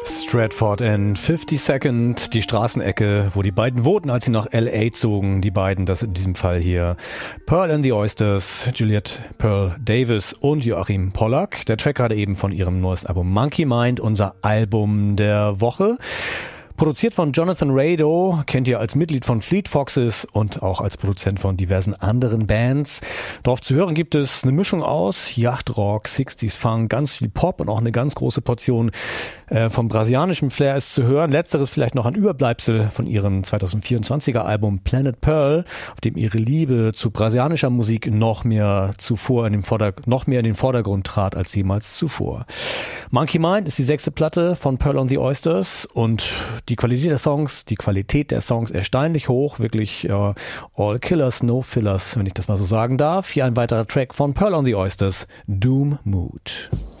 Stratford and 52nd, die Straßenecke, wo die beiden wohnten, als sie nach L.A. zogen. Die beiden, das in diesem Fall hier Pearl and the Oysters, Juliette Pearl Davis und Joachim Pollack. Der Track gerade eben von ihrem neuesten Album Monkey Mind, unser Album der Woche. Produziert von Jonathan Rado, kennt ihr als Mitglied von Fleet Foxes und auch als Produzent von diversen anderen Bands. Darauf zu hören gibt es eine Mischung aus Yachtrock, 60s Funk, ganz viel Pop und auch eine ganz große Portion vom brasilianischen Flair ist zu hören. Letzteres vielleicht noch ein Überbleibsel von ihrem 2024er Album Planet Pearl, auf dem ihre Liebe zu brasilianischer Musik noch mehr in den Vordergrund trat als jemals zuvor. Monkey Mind ist die 6. Platte von Pearl and the Oysters und die Qualität der Songs erstaunlich hoch, wirklich all Killers, no Fillers, wenn ich das mal so sagen darf. Hier ein weiterer Track von Pearl and the Oysters, Doom Mood.